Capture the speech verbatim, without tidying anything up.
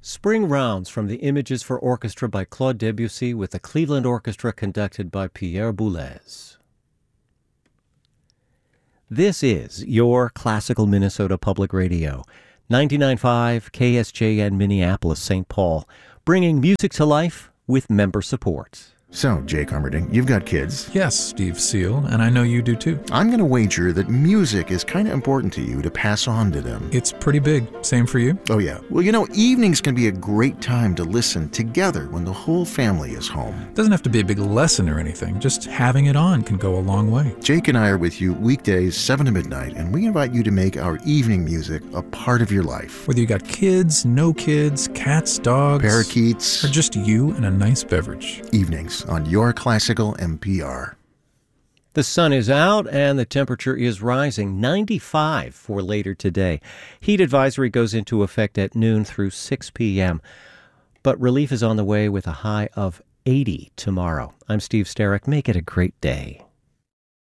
Spring Rounds from the Images for Orchestra by Claude Debussy with the Cleveland Orchestra conducted by Pierre Boulez. This is your Classical Minnesota Public Radio, ninety-nine point five K S J N Minneapolis, Saint Paul, bringing music to life with member support. So, Jake Armerding, you've got kids. Yes, Steve Seal, and I know you do too. I'm going to wager that music is kind of important to you to pass on to them. It's pretty big. Same for you? Oh, yeah. Well, you know, evenings can be a great time to listen together when the whole family is home. Doesn't have to be a big lesson or anything. Just having it on can go a long way. Jake and I are with you weekdays, seven to midnight, and we invite you to make our evening music a part of your life. Whether you got kids, no kids, cats, dogs, parakeets, or just you and a nice beverage. Evenings on Your Classical M P R. The sun is out and the temperature is rising, ninety-five for later today. Heat advisory goes into effect at noon through six p.m., but relief is on the way with a high of eighty tomorrow. I'm Steve Sterrick. Make it a great day.